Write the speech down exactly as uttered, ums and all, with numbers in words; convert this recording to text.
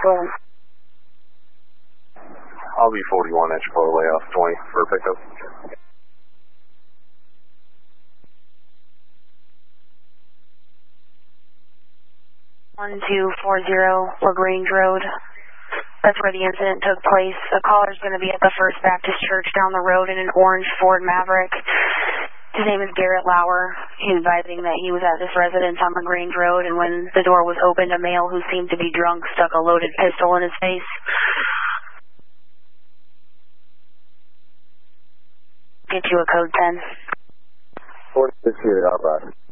twelve. I'll be forty-one at Chipotle layoff twenty for pickup. one two four zero LaGrange Road. That's where the incident took place. The caller's going to be at the First Baptist Church down the road in an orange Ford Maverick. His name is Garrett Lauer. He's advising that he was at this residence on LaGrange Road, and when the door was opened, a male who seemed to be drunk stuck a loaded pistol in his face. Get you a code ten. forty-six here, outside.